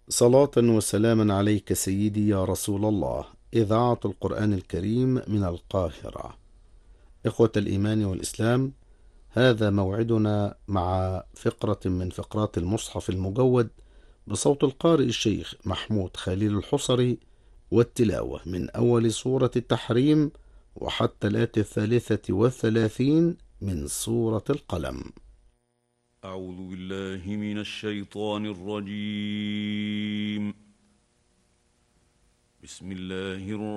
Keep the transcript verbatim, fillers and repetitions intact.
صلاة وسلاما عليك سيدي يا رسول الله. إذاعة القرآن الكريم من القاهرة. إخوة الإيمان والإسلام، هذا موعدنا مع فقرة من فقرات المصحف المجود بصوت القارئ الشيخ محمود خليل الحصري، والتلاوة من أول سورة التحريم وحتى الآية الثالثة والثلاثين من سورة القلم. أعوذ بالله من الشيطان الرجيم. بسم الله الرحمن